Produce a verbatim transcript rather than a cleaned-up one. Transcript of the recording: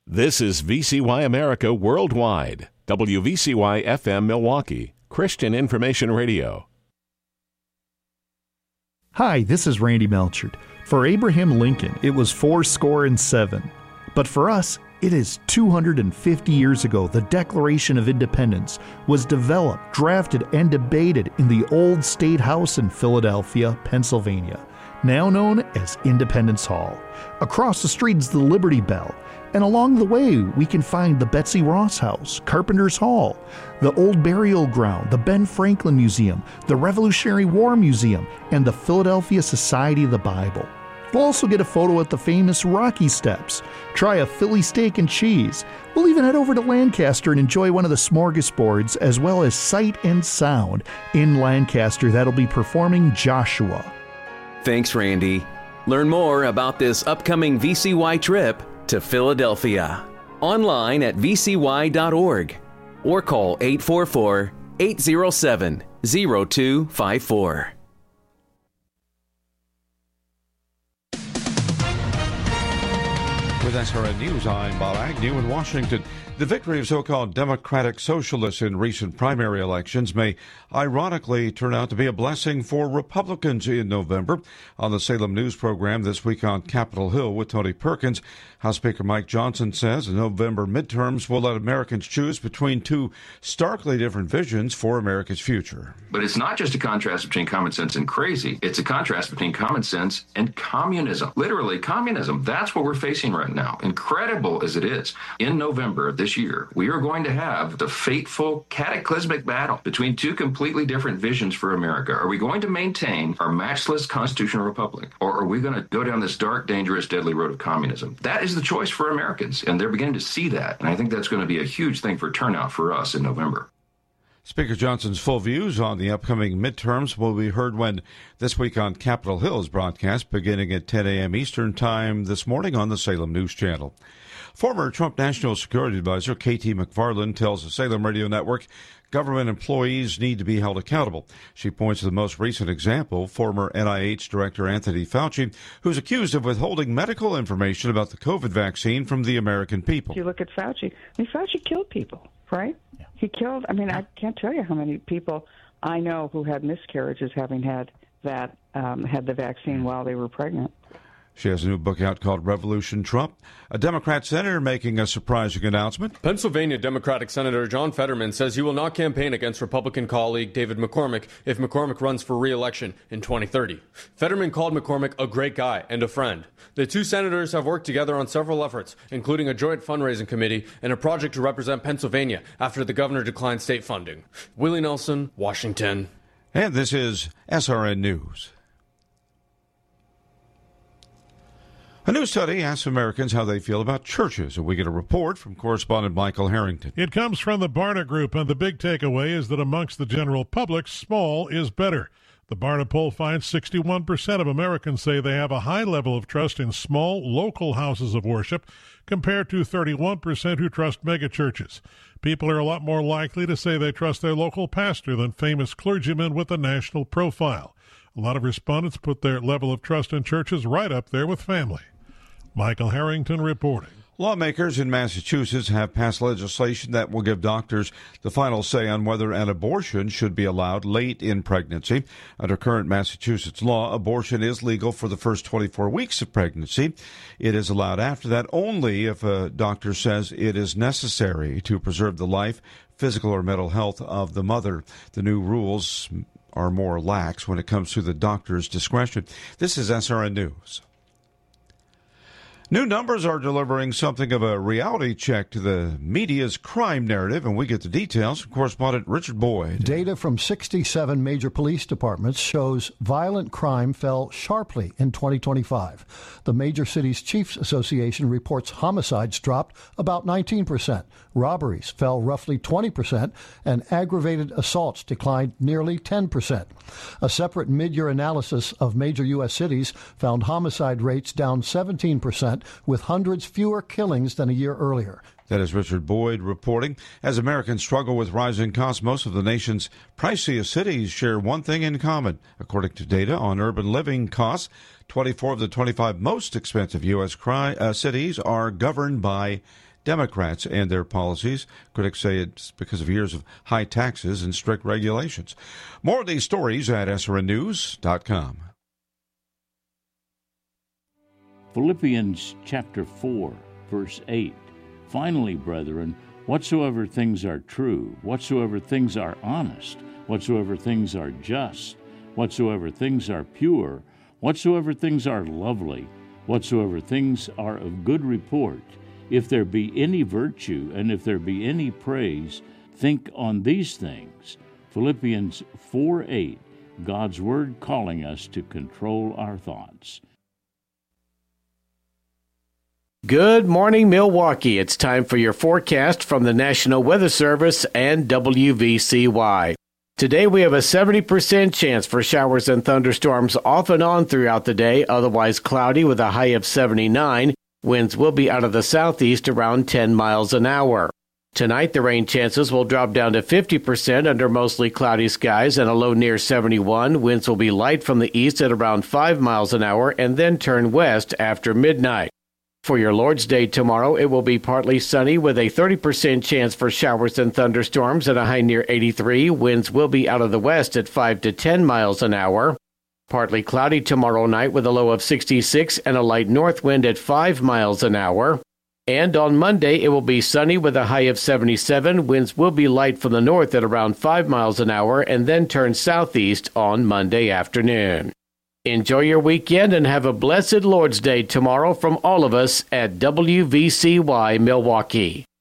This is V C Y America Worldwide, W V C Y F M Milwaukee, Christian Information Radio. Hi, this is Randy Melchert. For Abraham Lincoln, it was four score and seven. But for us, it is two hundred fifty years ago the Declaration of Independence was developed, drafted, and debated in the old State House in Philadelphia, Pennsylvania, now known as Independence Hall. Across the street is the Liberty Bell, and along the way we can find the Betsy Ross House, Carpenter's Hall, the Old Burial Ground, the Ben Franklin Museum, the Revolutionary War Museum, and the Philadelphia Society of the Bible. We'll also get a photo at the famous Rocky Steps, try a Philly steak and cheese. We'll even head over to Lancaster and enjoy one of the smorgasbords, as well as Sight and Sound in Lancaster that'll be performing Joshua. Thanks, Randy. Learn more about this upcoming V C Y trip to Philadelphia online at v c y dot org or call eight four four, eight zero seven, zero two five four. With S R N News, I'm Bob Agnew in Washington. The victory of so-called Democratic Socialists in recent primary elections may ironically turn out to be a blessing for Republicans in November. On the Salem News program this week on Capitol Hill with Tony Perkins, House Speaker Mike Johnson says the November midterms will let Americans choose between two starkly different visions for America's future. But it's not just a contrast between common sense and crazy. It's a contrast between common sense and communism. Literally, communism. That's what we're facing right now. Incredible as it is. In November of this year, we are going to have the fateful, cataclysmic battle between two completely different visions for America. Are we going to maintain our matchless constitutional republic, or are we going to go down this dark, dangerous, deadly road of communism? That is the choice for Americans, and they're beginning to see that. And I think that's going to be a huge thing for turnout for us in November. Speaker Johnson's full views on the upcoming midterms will be heard when This Week on Capitol Hill is broadcast beginning at ten a.m. Eastern Time this morning on the Salem News Channel. Former Trump National Security Advisor K T McFarland tells the Salem Radio Network government employees need to be held accountable. She points to the most recent example, former N I H Director Anthony Fauci, who's accused of withholding medical information about the COVID vaccine from the American people. If you look at Fauci, I mean, Fauci killed people, right? Yeah. He killed, I mean, I can't tell you how many people I know who had miscarriages having had that, um, had the vaccine while they were pregnant. She has a new book out called Revolution Trump. A Democrat senator making a surprising announcement. Pennsylvania Democratic Senator John Fetterman says he will not campaign against Republican colleague David McCormick if McCormick runs for re-election in twenty thirty. Fetterman called McCormick a great guy and a friend. The two senators have worked together on several efforts, including a joint fundraising committee and a project to represent Pennsylvania after the governor declined state funding. Willie Nelson, Washington. And this is S R N News. A new study asks Americans how they feel about churches, and we get a report from correspondent Michael Harrington. It comes from the Barna Group, and the big takeaway is that amongst the general public, small is better. The Barna poll finds sixty-one percent of Americans say they have a high level of trust in small, local houses of worship, compared to thirty-one percent who trust megachurches. People are a lot more likely to say they trust their local pastor than famous clergymen with a national profile. A lot of respondents put their level of trust in churches right up there with family. Michael Harrington reporting. Lawmakers in Massachusetts have passed legislation that will give doctors the final say on whether an abortion should be allowed late in pregnancy. Under current Massachusetts law, abortion is legal for the first twenty-four weeks of pregnancy. It is allowed after that only if a doctor says it is necessary to preserve the life, physical or mental health of the mother. The new rules are more lax when it comes to the doctor's discretion. This is S R N News. New numbers are delivering something of a reality check to the media's crime narrative, and we get the details from correspondent Richard Boyd. Data from sixty-seven major police departments shows violent crime fell sharply in twenty twenty-five. The Major Cities Chiefs Association reports homicides dropped about nineteen percent, robberies fell roughly twenty percent, and aggravated assaults declined nearly ten percent. A separate mid-year analysis of major U S cities found homicide rates down seventeen percent, with hundreds fewer killings than a year earlier. That is Richard Boyd reporting. As Americans struggle with rising costs, most of the nation's priciest cities share one thing in common. According to data on urban living costs, twenty-four of the twenty-five most expensive U S cri- uh, cities are governed by Democrats and their policies. Critics say it's because of years of high taxes and strict regulations. More of these stories at S R N news dot com. Philippians chapter four, verse eight. Finally, brethren, whatsoever things are true, whatsoever things are honest, whatsoever things are just, whatsoever things are pure, whatsoever things are lovely, whatsoever things are of good report, if there be any virtue, and if there be any praise, think on these things. Philippians four eight, God's Word calling us to control our thoughts. Good morning, Milwaukee. It's time for your forecast from the National Weather Service and W V C Y. Today we have a seventy percent chance for showers and thunderstorms off and on throughout the day, otherwise cloudy with a high of seventy-nine. Winds will be out of the southeast around ten miles an hour. Tonight the rain chances will drop down to fifty percent under mostly cloudy skies and a low near seventy-one. Winds will be light from the east at around five miles an hour and then turn west after midnight. For your Lord's Day tomorrow, it will be partly sunny with a thirty percent chance for showers and thunderstorms at a high near eighty-three. Winds will be out of the west at five to ten miles an hour. Partly cloudy tomorrow night with a low of sixty-six and a light north wind at five miles an hour. And on Monday, it will be sunny with a high of seventy-seven. Winds will be light from the north at around five miles an hour and then turn southeast on Monday afternoon. Enjoy your weekend and have a blessed Lord's Day tomorrow from all of us at W V C Y Milwaukee.